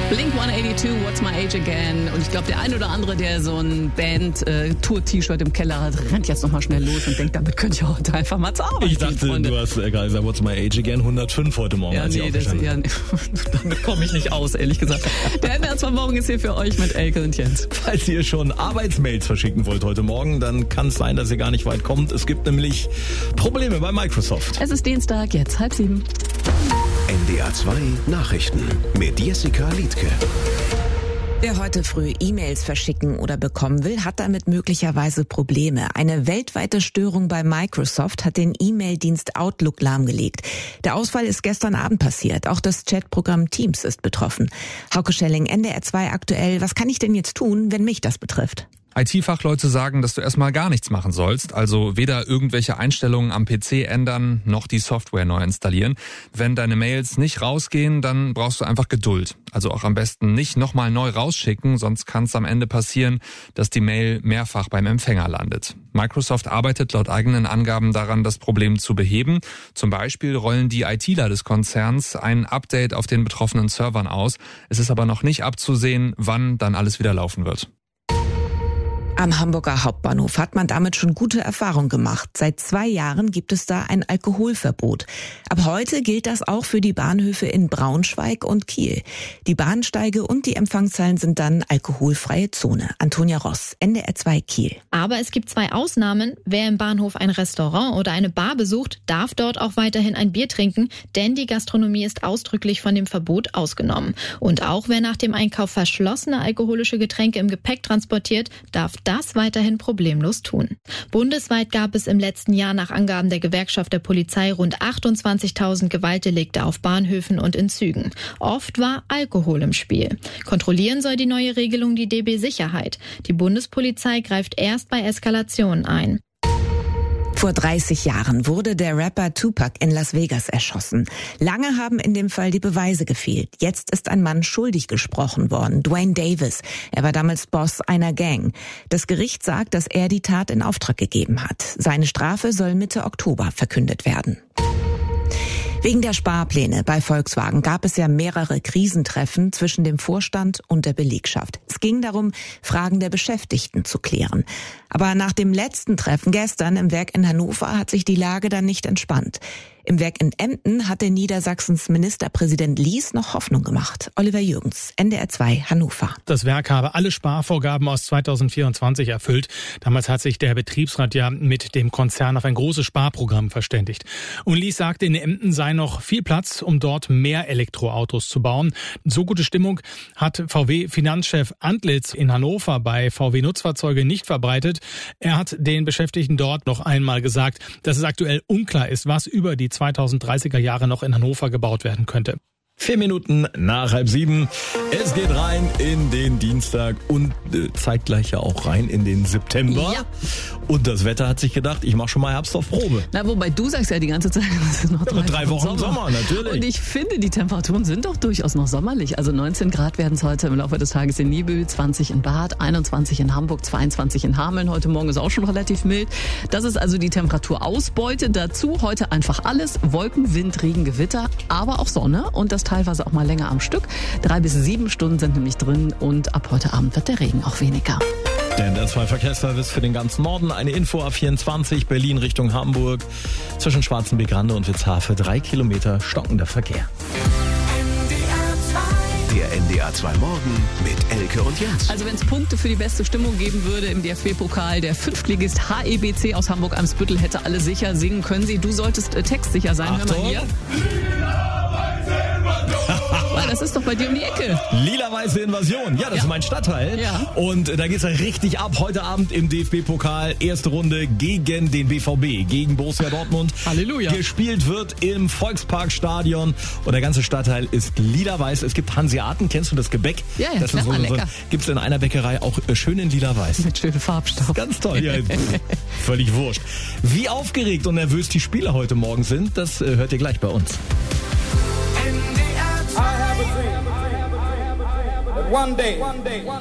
Blink-182, What's My Age Again. Und ich glaube, der ein oder andere, der so ein Band-Tour-T-Shirt im Keller hat, rennt jetzt nochmal schnell los und denkt, damit könnt ihr heute einfach mal zur Arbeit Ich dachte, gehen, du hast gerade gesagt, What's My Age Again, 105 heute Morgen. Ja, nee, damit komme ich nicht aus, ehrlich gesagt. Der NDR 2 Morgen ist hier für euch mit Elke und Jens. Falls ihr schon Arbeitsmails verschicken wollt heute Morgen, dann kann es sein, dass ihr gar nicht weit kommt. Es gibt nämlich Probleme bei Microsoft. Es ist Dienstag, jetzt 6:30. NDR 2 Nachrichten mit Jessica Liedtke. Wer heute früh E-Mails verschicken oder bekommen will, hat damit möglicherweise Probleme. Eine weltweite Störung bei Microsoft hat den E-Mail-Dienst Outlook lahmgelegt. Der Ausfall ist gestern Abend passiert. Auch das Chatprogramm Teams ist betroffen. Hauke Schelling, NDR 2 aktuell. Was kann ich denn jetzt tun, wenn mich das betrifft? IT-Fachleute sagen, dass du erstmal gar nichts machen sollst, also weder irgendwelche Einstellungen am PC ändern, noch die Software neu installieren. Wenn deine Mails nicht rausgehen, dann brauchst du einfach Geduld. Also auch am besten nicht nochmal neu rausschicken, sonst kann es am Ende passieren, dass die Mail mehrfach beim Empfänger landet. Microsoft arbeitet laut eigenen Angaben daran, das Problem zu beheben. Zum Beispiel rollen die ITler des Konzerns ein Update auf den betroffenen Servern aus. Es ist aber noch nicht abzusehen, wann dann alles wieder laufen wird. Am Hamburger Hauptbahnhof hat man damit schon gute Erfahrungen gemacht. Seit 2 Jahren gibt es da ein Alkoholverbot. Ab heute gilt das auch für die Bahnhöfe in Braunschweig und Kiel. Die Bahnsteige und die Empfangshallen sind dann alkoholfreie Zone. Antonia Ross, NDR 2 Kiel. Aber es gibt 2 Ausnahmen. Wer im Bahnhof ein Restaurant oder eine Bar besucht, darf dort auch weiterhin ein Bier trinken, denn die Gastronomie ist ausdrücklich von dem Verbot ausgenommen. Und auch wer nach dem Einkauf verschlossene alkoholische Getränke im Gepäck transportiert, darf das weiterhin problemlos tun. Bundesweit gab es im letzten Jahr nach Angaben der Gewerkschaft der Polizei rund 28.000 Gewaltdelikte auf Bahnhöfen und in Zügen. Oft war Alkohol im Spiel. Kontrollieren soll die neue Regelung die DB Sicherheit. Die Bundespolizei greift erst bei Eskalationen ein. Vor 30 Jahren wurde der Rapper Tupac in Las Vegas erschossen. Lange haben in dem Fall die Beweise gefehlt. Jetzt ist ein Mann schuldig gesprochen worden, Dwayne Davis. Er war damals Boss einer Gang. Das Gericht sagt, dass er die Tat in Auftrag gegeben hat. Seine Strafe soll Mitte Oktober verkündet werden. Wegen der Sparpläne bei Volkswagen gab es ja mehrere Krisentreffen zwischen dem Vorstand und der Belegschaft. Es ging darum, Fragen der Beschäftigten zu klären. Aber nach dem letzten Treffen gestern im Werk in Hannover hat sich die Lage dann nicht entspannt. Im Werk in Emden hatte Niedersachsens Ministerpräsident Lies noch Hoffnung gemacht. Oliver Jürgens, NDR 2 Hannover. Das Werk habe alle Sparvorgaben aus 2024 erfüllt. Damals hat sich der Betriebsrat ja mit dem Konzern auf ein großes Sparprogramm verständigt. Und Lies sagte, in Emden sei noch viel Platz, um dort mehr Elektroautos zu bauen. So gute Stimmung hat VW-Finanzchef Antlitz in Hannover bei VW Nutzfahrzeuge nicht verbreitet. Er hat den Beschäftigten dort noch einmal gesagt, dass es aktuell unklar ist, was über die 2030er Jahre noch in Hannover gebaut werden könnte. 4 Minuten nach 6:30. Es geht rein in den Dienstag und zeitgleich ja auch rein in den September. Ja. Und das Wetter hat sich gedacht, ich mache schon mal Herbst auf Probe. Na, wobei du sagst ja die ganze Zeit, es ist noch 3 Wochen Sommer, natürlich. Und ich finde, die Temperaturen sind doch durchaus noch sommerlich. Also 19 Grad werden es heute im Laufe des Tages in Niebüll, 20 in Bad, 21 in Hamburg, 22 in Hameln. Heute Morgen ist auch schon relativ mild. Das ist also die Temperaturausbeute. Dazu heute einfach alles. Wolken, Wind, Regen, Gewitter, aber auch Sonne. Und das teilweise auch mal länger am Stück. 3 bis 7 Stunden sind nämlich drin und ab heute Abend wird der Regen auch weniger. Der NDR 2 Verkehrsservice für den ganzen Norden. Eine Info A24 Berlin Richtung Hamburg. Zwischen Schwarzenbeck-Rande und Witzhafe 3 Kilometer stockender Verkehr. Der NDR 2 Morgen mit Elke und Jens. Also wenn es Punkte für die beste Stimmung geben würde im DFB-Pokal, der Fünftligist HEBC aus Hamburg-Eimsbüttel hätte alle sicher singen können sie. Du solltest textsicher sein. Achtung. Hör mal hier. Das ist doch bei dir um die Ecke. Lila-weiße Invasion. Ja, das ist mein Stadtteil. Ja. Und da geht's ja richtig ab. Heute Abend im DFB-Pokal. Erste Runde gegen den BVB, gegen Borussia Dortmund. Halleluja. Gespielt wird im Volksparkstadion. Und der ganze Stadtteil ist lila-weiß. Es gibt Hanseaten. Kennst du das Gebäck? Ja, das klar, ist lecker. Gibt's in einer Bäckerei auch schön in lila-weiß. Mit schönem Farbstoff. Ganz toll. Ja, völlig wurscht. Wie aufgeregt und nervös die Spieler heute Morgen sind, das hört ihr gleich bei uns. I have a dream that one day